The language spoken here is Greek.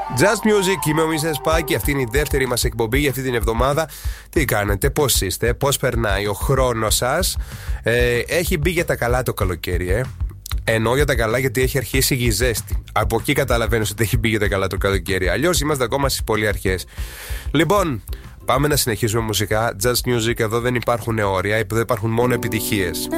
Just Music, είμαι ο Μίσες Πάκη. Αυτή είναι η δεύτερη μας εκπομπή για αυτή την εβδομάδα. Τι κάνετε, πώς είστε, πώς περνάει ο χρόνος σας? Έχει μπει για τα καλά το καλοκαίρι, Εννοώ για τα καλά γιατί έχει αρχίσει η ζέστη. Από εκεί καταλαβαίνεις ότι έχει μπει για τα καλά το καλοκαίρι. Αλλιώς είμαστε ακόμα στις πολύ αρχές. Λοιπόν, πάμε να συνεχίσουμε μουσικά. Just Music, εδώ δεν υπάρχουν όρια, εδώ υπάρχουν μόνο επιτυχίες.